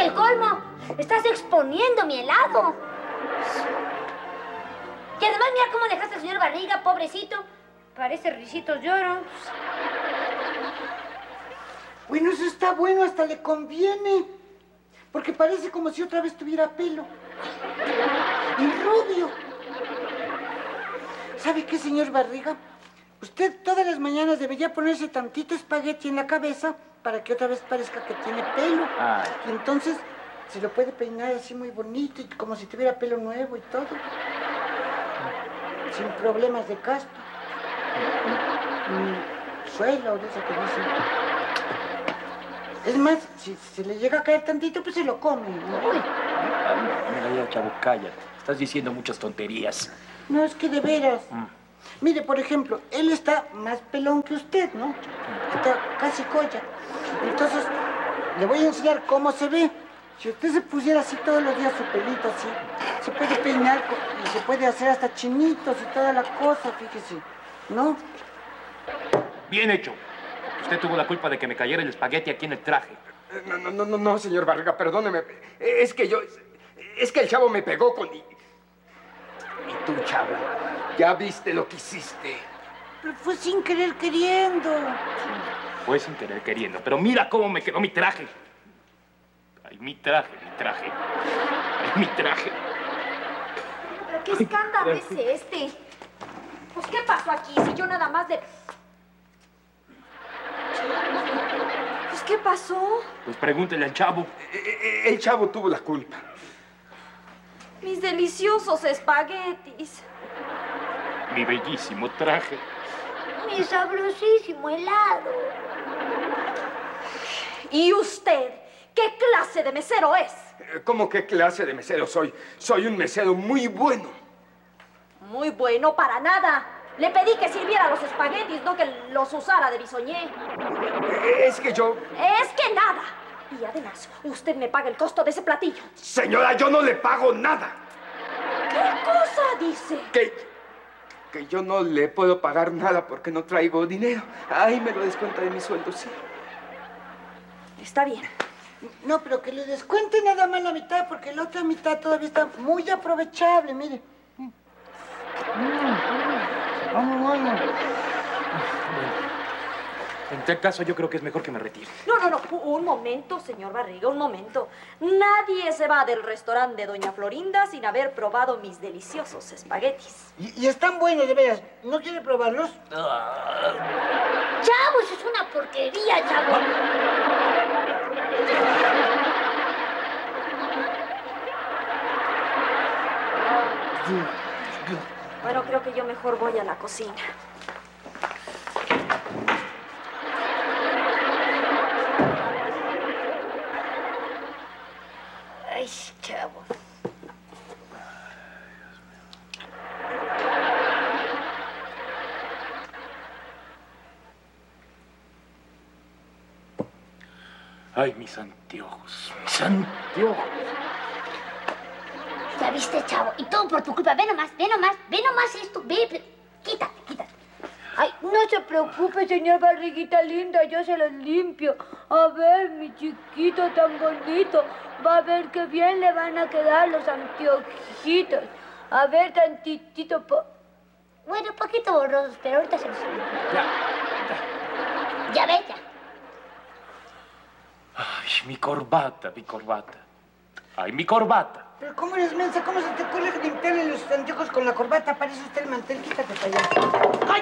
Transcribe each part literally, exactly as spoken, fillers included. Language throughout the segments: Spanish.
el colmo. Estás exponiendo mi helado. Y además, mira cómo dejaste al señor Barriga, pobrecito. Parece risitos lloros. Bueno, eso está bueno, hasta le conviene. Porque parece como si otra vez tuviera pelo. Y rubio. ¿Sabe qué, señor Barriga? Usted todas las mañanas debería ponerse tantito espagueti en la cabeza para que otra vez parezca que tiene pelo. Ay. Y entonces se lo puede peinar así muy bonito, y como si tuviera pelo nuevo y todo. Sin problemas de caspa. Ni suelo, de eso que dicen. Es más, si se le llega a caer tantito, pues se lo come, ¿no? Uy. Mira ya, chavo, cállate. Estás diciendo muchas tonterías. No, es que de veras. Mm. Mire, por ejemplo, él está más pelón que usted, ¿no? Está casi colla. Entonces, le voy a enseñar cómo se ve. Si usted se pusiera así todos los días su pelito así, se puede peinar y se puede hacer hasta chinitos y toda la cosa, fíjese, ¿no? Bien hecho. Usted tuvo la culpa de que me cayera el espagueti aquí en el traje. No, no, no, no, no, señor Barriga, perdóneme. Es que yo... Es que el chavo me pegó con... Y tú, chavo, ya viste lo que hiciste. Pero fue sin querer queriendo. Fue sin querer queriendo, pero mira cómo me quedó mi traje. Ay, mi traje, mi traje. Ay, mi traje. ¿Pero qué escándalo es este? Pues, ¿qué pasó aquí? Si yo nada más de... Pues, ¿qué pasó? Pues pregúntele al chavo. El chavo tuvo la culpa. Mis deliciosos espaguetis. Mi bellísimo traje. Mi sabrosísimo helado. ¿Y usted? ¿Qué clase de mesero es? ¿Cómo qué clase de mesero soy? Soy un mesero muy bueno. Muy bueno para nada. Le pedí que sirviera los espaguetis, no que los usara de bisoñé. Es que yo... Es que nada. Y además, usted me paga el costo de ese platillo. Señora, yo no le pago nada. ¿Qué cosa dice? Que... que yo no le puedo pagar nada porque no traigo dinero. Ahí me lo descuenta de mi sueldo, sí. Está bien. No, pero que le descuente nada más la mitad, porque la otra mitad todavía está muy aprovechable, mire. Mm. Vamos, bueno. En tal caso, yo creo que es mejor que me retire. No, no, no. Un momento, señor Barriga, un momento. Nadie se va del restaurante de Doña Florinda sin haber probado mis deliciosos espaguetis. Y, y están buenos, de veras. ¿No quiere probarlos? Chavo, eso es una porquería, chavo. Bueno, creo que yo mejor voy a la cocina. Ay, chavo. Ay, mis anteojos, mis anteojos. ¿Ya viste, chavo? Y todo por tu culpa. Ve nomás, ve nomás, ve nomás esto. Ve, ve. Quítate, quítate. Ay, no se preocupe, señor Barriguita linda, yo se los limpio. A ver, mi chiquito tan bonito, va a ver qué bien le van a quedar los anteojitos. A ver, tantitito po... Bueno, un poquito borrosos, pero ahorita se los limpio. Ya, ya. Ya ves, ya. Ay, mi corbata, mi corbata. Ay, mi corbata. Pero ¿cómo eres mensa? ¿Cómo se te ocurre limpiarle los anteojos con la corbata? Parece usted el mantel. Quítate para allá. ¡Ay!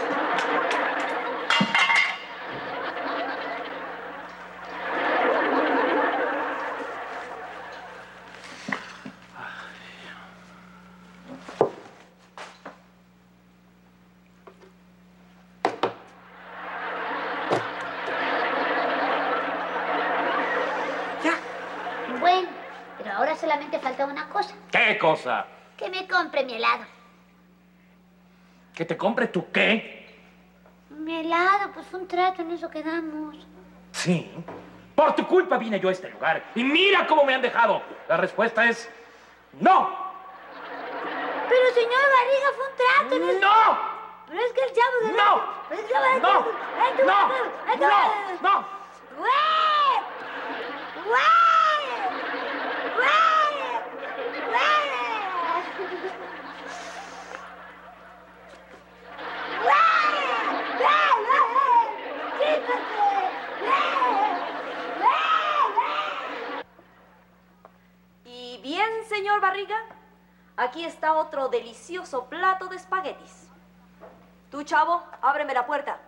Bueno, pero ahora solamente falta una cosa. ¿Qué cosa? Que me compre mi helado. ¿Que te compre tu qué? Mi helado, pues un trato, en eso quedamos. Sí. Por tu culpa vine yo a este lugar. Y mira cómo me han dejado. La respuesta es... ¡no! Pero, señor Barriga, fue un trato, ¿no? ¡No! Pero es que el chavo... ¡No! Es que va- ¡No! Ay, tú- ¡No! ay, tú- ¡No! ¡No! ¡Güey! ¡Güey! Aquí está otro delicioso plato de espaguetis. Tú, chavo, ábreme la puerta.